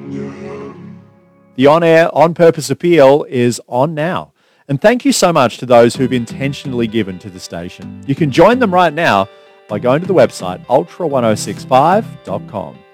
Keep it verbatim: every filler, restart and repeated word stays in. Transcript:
The on-air, on-purpose appeal is on now. And thank you so much to those who've intentionally given to the station. You can join them right now by going to the website ultra ten sixty-five dot com.